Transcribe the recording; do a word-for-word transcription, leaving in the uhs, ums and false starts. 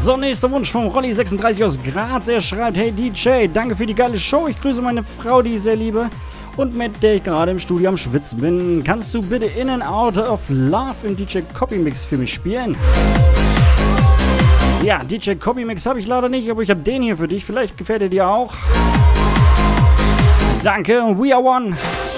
So, nächster Wunsch vom Rolli sechsunddreißig aus Graz. Er schreibt, hey D J, danke für die geile Show. Ich grüße meine Frau, die ich sehr liebe und mit der ich gerade im Studio am Schwitzen bin. Kannst du bitte In and Out of Love im D J Copy Mix für mich spielen? Ja, D J Copy Mix habe ich leider nicht, aber ich habe den hier für dich. Vielleicht gefällt er dir auch. Danke und We Are One.